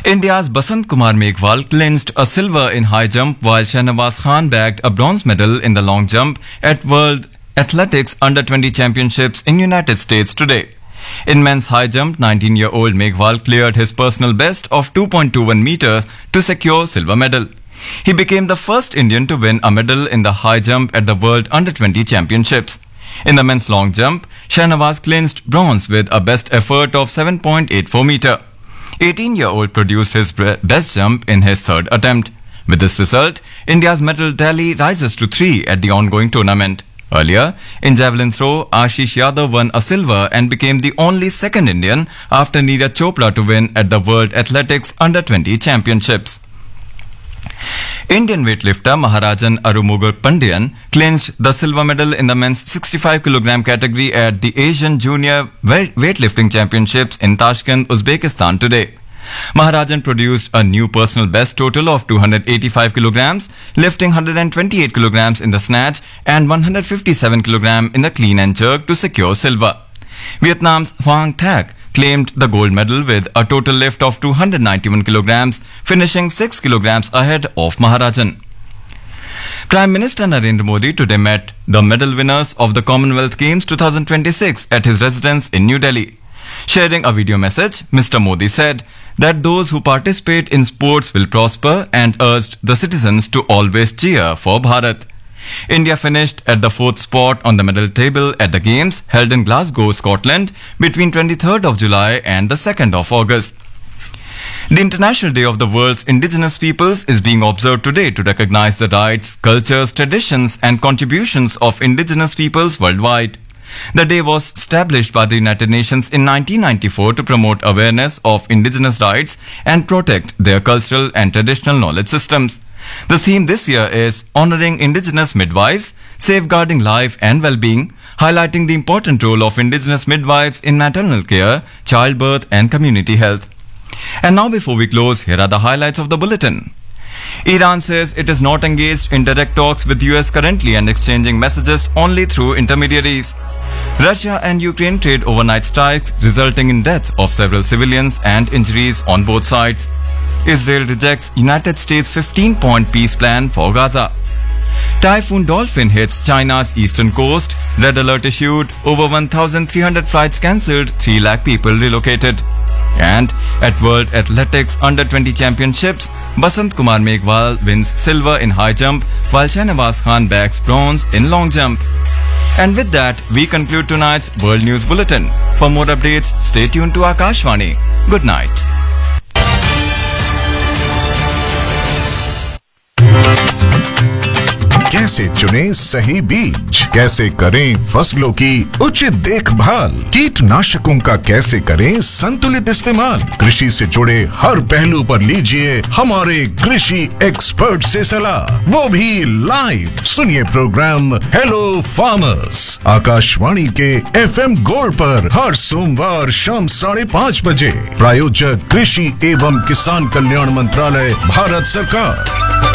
India's Basant Kumar Meghwal clinched a silver in high jump while Shahnawaz Khan bagged a bronze medal in the long jump at World Athletics Under-20 Championships in United States today. In men's high jump, 19-year-old Meghwal cleared his personal best of 2.21 meters to secure silver medal. He became the first Indian to win a medal in the high jump at the World Under-20 Championships. In the men's long jump, Shahnawaz clinched bronze with a best effort of 7.84 meter. 18-year-old produced his best jump in his third attempt. With this result, India's medal tally rises to 3 at the ongoing tournament. Earlier, in javelin throw, Ashish Yadav won a silver and became the only second Indian after Neeraj Chopra to win at the World Athletics Under-20 Championships. Indian weightlifter Maharajan Arumugal Pandian clinched the silver medal in the men's 65 kg category at the Asian Junior Weightlifting Championships in Tashkent, Uzbekistan today. Maharajan produced a new personal best total of 285 kilograms, lifting 128 kilograms in the snatch and 157 kilograms in the clean and jerk to secure silver. Vietnam's Hoang Thach claimed the gold medal with a total lift of 291 kilograms, finishing 6 kilograms ahead of Maharajan. Prime Minister Narendra Modi today met the medal winners of the Commonwealth Games 2026 at his residence in New Delhi. Sharing a video message, Mr. Modi said that those who participate in sports will prosper and urged the citizens to always cheer for Bharat. India finished at the 4th spot on the medal table at the Games held in Glasgow, Scotland between 23rd of July and the 2nd of August. The International Day of the World's Indigenous Peoples is being observed today to recognize the rights, cultures, traditions and contributions of indigenous peoples worldwide. The day was established by the United Nations in 1994 to promote awareness of indigenous rights and protect their cultural and traditional knowledge systems. The theme this year is Honoring Indigenous Midwives, Safeguarding Life and Well-being, highlighting the important role of indigenous midwives in maternal care, childbirth and community health. And now before we close, here are the highlights of the bulletin. Iran says it is not engaged in direct talks with US currently and exchanging messages only through intermediaries. Russia and Ukraine trade overnight strikes resulting in deaths of several civilians and injuries on both sides. Israel rejects United States 15-point peace plan for Gaza. Typhoon Dolphin hits China's eastern coast. Red alert issued. Over 1,300 flights cancelled. 3 lakh people relocated. And at World Athletics Under-20 Championships, Basant Kumar Meghwal wins silver in high jump while Shahnawaz Khan bags bronze in long jump. And with that, we conclude tonight's World News Bulletin. For more updates, stay tuned to Akashvani. Good night. कैसे चुनें सही बीज, कैसे करें फसलों की उचित देखभाल, कीटनाशकों का कैसे करें संतुलित इस्तेमाल। कृषि से जुड़े हर पहलू पर लीजिए हमारे कृषि एक्सपर्ट से सलाह, वो भी लाइव। सुनिए प्रोग्राम हेलो फार्मर्स आकाशवाणी के FM गोल्ड पर हर सोमवार शाम 5:30 बजे। प्रायोजक कृषि एवं किसान कल्याण मंत्रालय, भारत सरकार।